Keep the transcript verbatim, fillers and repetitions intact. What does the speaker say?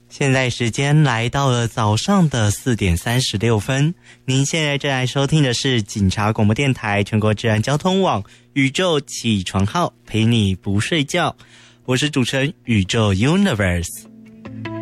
现在时间来到了早上的四点三十六分，您现在正在收听的是警察广播电台全国治安交通网宇宙起床号，陪你不睡觉，我是主持人宇宙 Universe。